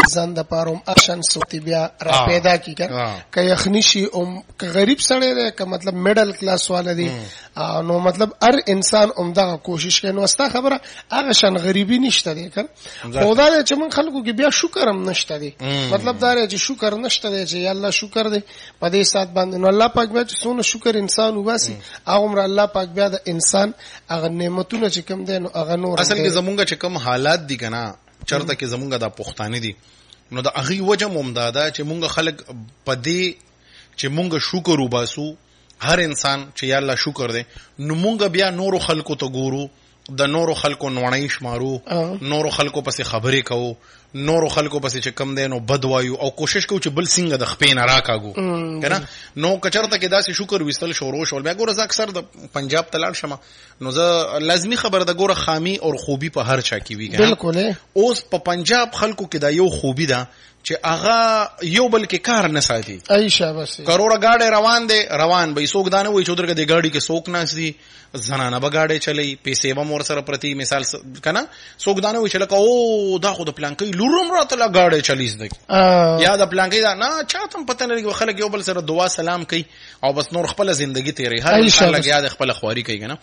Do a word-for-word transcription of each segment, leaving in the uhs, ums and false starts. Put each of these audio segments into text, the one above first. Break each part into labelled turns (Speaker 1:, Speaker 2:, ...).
Speaker 1: ځان د پاره هم اکشن سوتی بیا را پیدا کی کړه که یخنی شي او که غریب سړی دی که مطلب میډل کلاس والا دی نو مطلب هر انسان عمدغه کوشش کوي. نو استا خبره هغه شان غریبی نشته دی کړه خدا دې چې من خلکو کې بیا شکر هم نشته دی. مطلب دا چې شکر نشته دی چې یا الله شکر دی په دې سات باندې. نو الله پاک بیا چې څونه شکر انسان وباسي هغه عمر الله پاک بیا د انسان هغه نعمتونه چې کوم دی نو هغه نور
Speaker 2: اصل کې زمونږ چې کوم حالات دي کنه چرته کې زمونږ د پښتانه دي نو د هغه وجه ممداده چې مونږ خلک پدې چې مونږ شکر وباسو هر انسان چې یا الله شکر دی نو مونږ بیا نورو خلکو ته ګورو د نورو خلکو نوړی شمارو نورو خلکو پسې خبرې کوو نورو خلکو پسې چې کم دی نو بد وایو او کوشش کوو چې بل څنګه د خپې نه راکاږو کنه. نو کچرته کې داسې شکر وستل شروع شول بیا ګوره زه اکثر د پنجاب ته لاړ شم نو زه لازمي خبر د ګوره خامي او خوبي په هر چا کې وي کنه.
Speaker 1: بالکل
Speaker 2: اوس په پنجاب خلکو کې دا یو خوبي ده چې هغه یو بل کې کار نه ساتي.
Speaker 1: ایشه بس
Speaker 2: کروڑه گاډي روان دي روان به څوک دانه وي چودرګه د گاډي کې څوک ناس دي زنانه به گاډي چلی پیسې به مور سره پرتی مثال کنه څوک دانه وي چې لکه او دا خو د پلانکې لورم راته لا گاډي چلیز دي یا د پلانکې دا نه چاته پته نه لګي خلک یو بل سره دعا سلام کوي او بس نور خپل ژوندۍ تیري هر انسان لګیا د خپل خواري کوي کنه.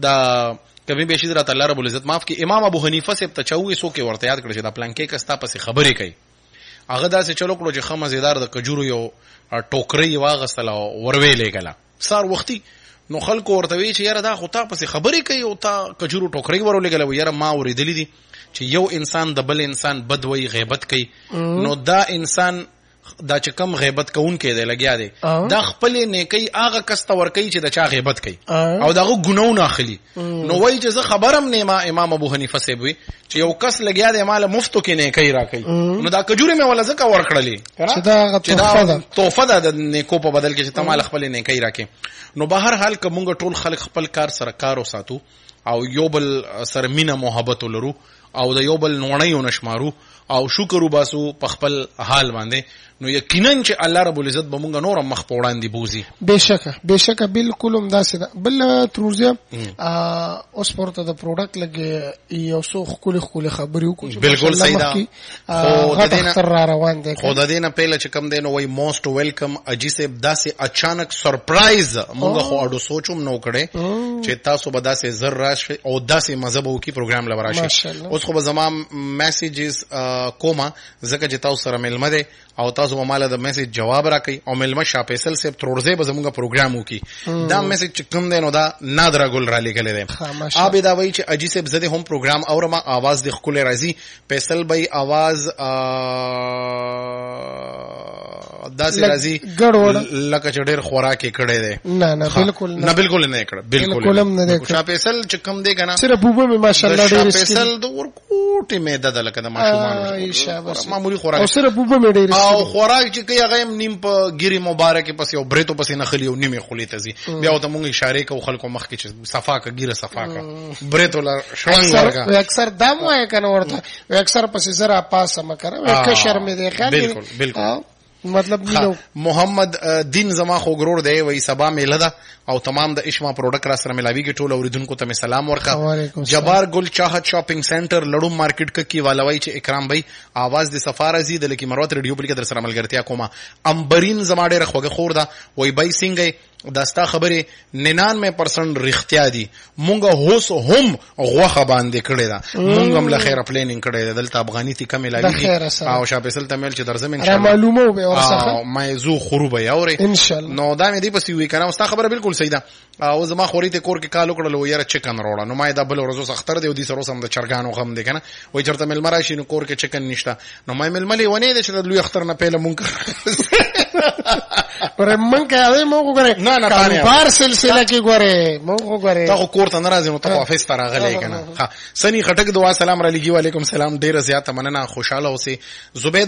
Speaker 2: دا کبي به شي درته الله رب العزت معاف کی امام ابو حنیفه سے ته چوي سو کې ورته یاد کړی چې دا پلانکې کستا پسې خبرې کوي هغه داسې چلو کړو چې خمه زیدار د کجورو یو ټوکري واغسله ورویلې غلا سار وختي نو خلکو ورته وی چې یاره دا خو تا پسې خبرې کوي او تا کجورو ټوکري ورولې غلا یاره ما ورېدلې دي چې یو انسان د بل انسان بد وی غیبت کوي نو دا انسان دا چې کم غیبت کوونکی دی لګیا دی دا خپل نیکی هغه کس ته ورکوي چې د چا غیبت کوي او دغه ګناونه اخلي. نو وایي چې زه خبرم نیمه امام ابو حنیفه صاحب وی چې یو کس لګیا دی مال مفتو کې نیکی راکوي نو دا کجوري مې ولا ځکه ورکړلې
Speaker 1: چې دا تحفه ده
Speaker 2: تحفه ده د نیکو په بدل کې چې تمال خپل نیکی راکې. نو به هر حال که مونږ ټول خلک خپل کار سره کار وساتو او یو بل سره مینه محبت ولرو او د یو بل نوړیو نشمارو او شکر وباسو په خپل حال باندې نو یقینا چې الله رب العزت به مونږ نور مخ په وړاندې بوزي.
Speaker 1: بهشکه بهشکه بالکل هم داسې ده. بل تروزه اوس پورته د پروډکټ لګي یو څو خولي خولي خبرې وکړو
Speaker 2: بالکل صحیح ده.
Speaker 1: خو د دې نه را روان دي
Speaker 2: خو د دې نه پهله چې کم دی نو وای موست ویلکم اجي سه داسې اچانک سرپرایز مونږ خو اډو سوچوم نو کړي چې تاسو به داسې زر راشي او داسې مذهب او کی پروګرام لوراشي. اوس خو به زمام میسیجز کوما زکه چې تاسو سره ملمه ده او تاسو به مال د میسج جواب راکړي او ملمه شاپیسل سیب ترورزه به زموږه پروګرام وکي دا میسج چې کوم دی نو دا نادر ګل را لګلې ده. ا به دا وایي چې اجي سیب زده هم پروګرام اورما आवाज د خپل راځي پیسل بای आवाज داسې راځي لکه چې ډېر خوراکي کړي ده.
Speaker 1: نه نه بالکل
Speaker 2: نه بالکل نه کړه بالکل
Speaker 1: نه
Speaker 2: شاپیسل چې کوم دی کنه
Speaker 1: صرف بوبه می ماشاءالله ډېر
Speaker 2: شاپیسل د ورکوټي مې د لکه د ماشومان معمولی خوراک
Speaker 1: او صرف بوبه می ډېر
Speaker 2: او خوراک چې کوي هغه نیم په ګيري مبارکه پسې او بریتو پسې نه خلی او نیمه خلی ته زی بیا ته مونږ اشاره کوو خلکو مخ کې چې صفا کا ګيره صفا کا بریتو لا شړنګ ورګه
Speaker 1: اکثر دم وای کنه ورته اکثر پسې زرا پاسه مکر وکه شرم دې خان
Speaker 2: بالکل بالکل
Speaker 1: مطلب نو
Speaker 2: محمد دین زما خو ګرور دی وای سبا میله ده او تمام د اشما پروډکټ را سره ملاویږي ټول اوریدونکو ته سلام ورکا. جبار ګل چاحت شاپینګ سنټر لړوم مارکیټ کې والوي چې اکرام بھائی आवाज د سفاره زی د لکی مروت ریډیو بل کې در سره ملګرتیا کومه. امبرین زما ډېر خوګه خور ده وای بای څنګه داستا خبره ننانوے پرسنٹ رښتیا دي مونږه هوس هم غوخه باندې کړی دا مونږ هم له خیره پلانینګ کړی دا دلته افغاني تی کم لاګي او شاپسل تمل چې درځم ان شاء الله
Speaker 1: معلومه به ورسخه
Speaker 2: ما زو خروبه یوري
Speaker 1: ان شاء الله.
Speaker 2: نو دا مې دی پسې وی کنه واست خبره بالکل صحیح ده. او زما خوري ته کور کې کال وکړل یاره چکن روړه نو ما دا بل ورځو اختر دی او دي سره سم د چرګانو غم دی کنه وای چرته مل مراشي نو کور کې چکن نشته نو ما مل ملي ونی دي چې لوی اختر نه پهله مونږ
Speaker 1: پر من کاوه مو وګوره
Speaker 2: نه نه پاره
Speaker 1: بار سلسله کې ګوره مو وګوره
Speaker 2: تا کور ته ناراضي نو ته افیس ته راغلی کنه ها سني خټک دعا سلام علیکم وعلیکم سلام ډیر زیاته مننه خوشاله اوسې. زبید